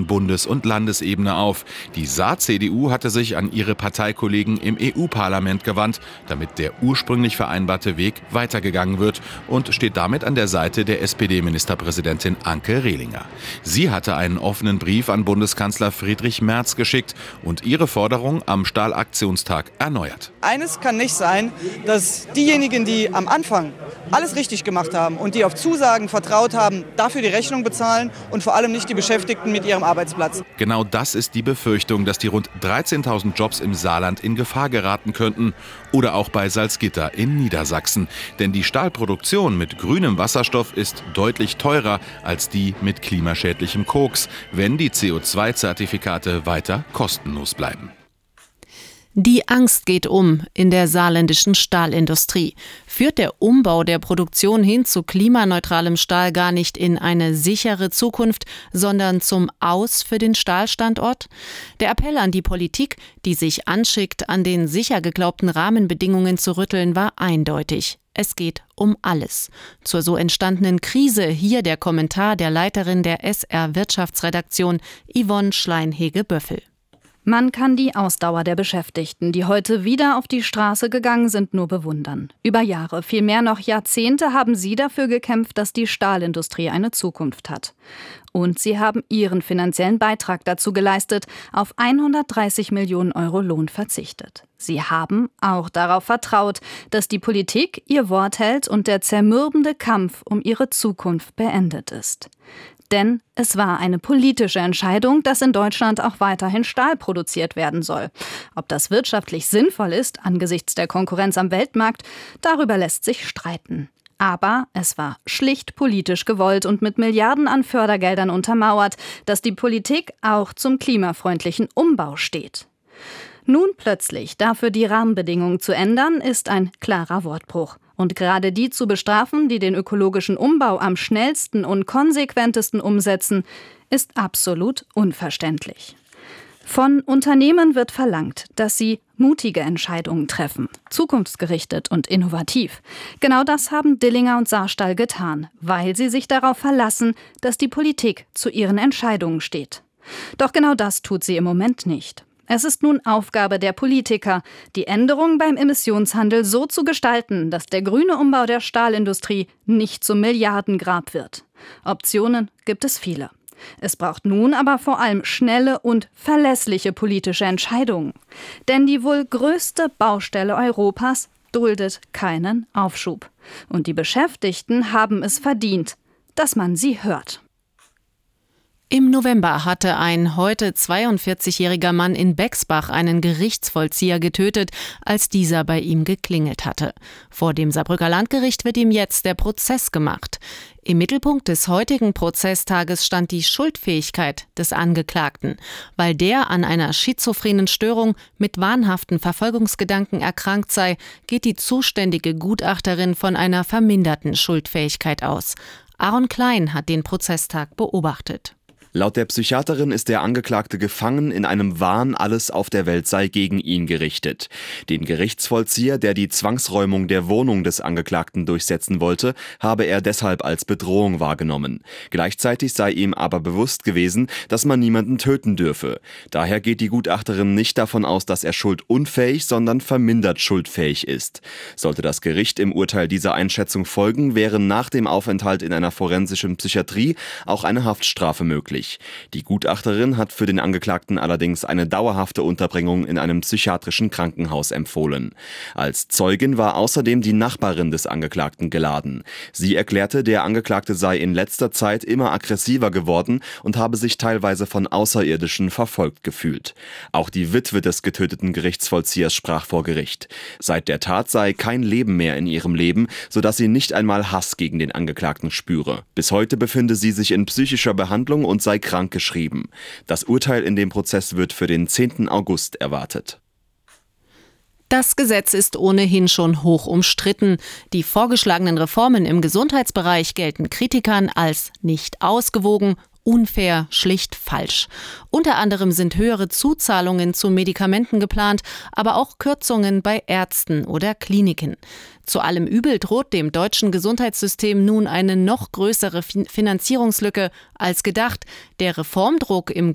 Bundes- und Landesebene auf. Die Saar-CDU hatte sich an ihre Parteikollegen im EU-Parlament gewandt, damit der ursprünglich vereinbarte Weg weitergegangen wird, und steht damit an der Seite der SPD-Ministerpräsidentin Anke Rehlinger. Sie hatte einen offenen Brief an Bundeskanzler Friedrich Merz geschickt und ihre Forderung am Stahlaktionstag erneuert. Eines kann nicht sein, dass diejenigen, die am Anfang alles richtig gemacht haben und die auf Zusagen vertraut haben, dafür die Rechnung bezahlen und vor allem nicht die Beschäftigten mit ihrem Arbeitsplatz. Genau das ist die Befürchtung, dass die rund 13.000 Jobs im Saarland in Gefahr geraten könnten. Oder auch bei Salzgitter in Niedersachsen. Denn die Stahlproduktion mit grünem Wasserstoff ist deutlich teurer als die mit klimaschädlichem Koks, wenn die CO2-Zertifikate weiter kostenlos bleiben. Die Angst geht um in der saarländischen Stahlindustrie. Führt der Umbau der Produktion hin zu klimaneutralem Stahl gar nicht in eine sichere Zukunft, sondern zum Aus für den Stahlstandort? Der Appell an die Politik, die sich anschickt, an den sicher geglaubten Rahmenbedingungen zu rütteln, war eindeutig. Es geht um alles. Zur so entstandenen Krise hier der Kommentar der Leiterin der SR Wirtschaftsredaktion, Yvonne Schleinhege-Böffel. Man kann die Ausdauer der Beschäftigten, die heute wieder auf die Straße gegangen sind, nur bewundern. Über Jahre, vielmehr noch Jahrzehnte, haben sie dafür gekämpft, dass die Stahlindustrie eine Zukunft hat. Und sie haben ihren finanziellen Beitrag dazu geleistet, auf 130 Millionen Euro Lohn verzichtet. Sie haben auch darauf vertraut, dass die Politik ihr Wort hält und der zermürbende Kampf um ihre Zukunft beendet ist. Denn es war eine politische Entscheidung, dass in Deutschland auch weiterhin Stahl produziert werden soll. Ob das wirtschaftlich sinnvoll ist, angesichts der Konkurrenz am Weltmarkt, darüber lässt sich streiten. Aber es war schlicht politisch gewollt und mit Milliarden an Fördergeldern untermauert, dass die Politik auch zum klimafreundlichen Umbau steht. Nun plötzlich dafür die Rahmenbedingungen zu ändern, ist ein klarer Wortbruch. Und gerade die zu bestrafen, die den ökologischen Umbau am schnellsten und konsequentesten umsetzen, ist absolut unverständlich. Von Unternehmen wird verlangt, dass sie mutige Entscheidungen treffen, zukunftsgerichtet und innovativ. Genau das haben Dillinger und Saarstahl getan, weil sie sich darauf verlassen, dass die Politik zu ihren Entscheidungen steht. Doch genau das tut sie im Moment nicht. Es ist nun Aufgabe der Politiker, die Änderungen beim Emissionshandel so zu gestalten, dass der grüne Umbau der Stahlindustrie nicht zum Milliardengrab wird. Optionen gibt es viele. Es braucht nun aber vor allem schnelle und verlässliche politische Entscheidungen. Denn die wohl größte Baustelle Europas duldet keinen Aufschub. Und die Beschäftigten haben es verdient, dass man sie hört. Im November hatte ein heute 42-jähriger Mann in Bexbach einen Gerichtsvollzieher getötet, als dieser bei ihm geklingelt hatte. Vor dem Saarbrücker Landgericht wird ihm jetzt der Prozess gemacht. Im Mittelpunkt des heutigen Prozesstages stand die Schuldfähigkeit des Angeklagten. Weil der an einer schizophrenen Störung mit wahnhaften Verfolgungsgedanken erkrankt sei, geht die zuständige Gutachterin von einer verminderten Schuldfähigkeit aus. Aaron Klein hat den Prozesstag beobachtet. Laut der Psychiaterin ist der Angeklagte gefangen in einem Wahn, alles auf der Welt sei gegen ihn gerichtet. Den Gerichtsvollzieher, der die Zwangsräumung der Wohnung des Angeklagten durchsetzen wollte, habe er deshalb als Bedrohung wahrgenommen. Gleichzeitig sei ihm aber bewusst gewesen, dass man niemanden töten dürfe. Daher geht die Gutachterin nicht davon aus, dass er schuldunfähig, sondern vermindert schuldfähig ist. Sollte das Gericht im Urteil dieser Einschätzung folgen, wäre nach dem Aufenthalt in einer forensischen Psychiatrie auch eine Haftstrafe möglich. Die Gutachterin hat für den Angeklagten allerdings eine dauerhafte Unterbringung in einem psychiatrischen Krankenhaus empfohlen. Als Zeugin war außerdem die Nachbarin des Angeklagten geladen. Sie erklärte, der Angeklagte sei in letzter Zeit immer aggressiver geworden und habe sich teilweise von Außerirdischen verfolgt gefühlt. Auch die Witwe des getöteten Gerichtsvollziehers sprach vor Gericht. Seit der Tat sei kein Leben mehr in ihrem Leben, sodass sie nicht einmal Hass gegen den Angeklagten spüre. Bis heute befinde sie sich in psychischer Behandlung und sei krankgeschrieben. Das Urteil in dem Prozess wird für den 10. August erwartet. Das Gesetz ist ohnehin schon hoch umstritten. Die vorgeschlagenen Reformen im Gesundheitsbereich gelten Kritikern als nicht ausgewogen, unfair, schlicht falsch. Unter anderem sind höhere Zuzahlungen zu Medikamenten geplant, aber auch Kürzungen bei Ärzten oder Kliniken. Zu allem Übel droht dem deutschen Gesundheitssystem nun eine noch größere Finanzierungslücke als gedacht. Der Reformdruck im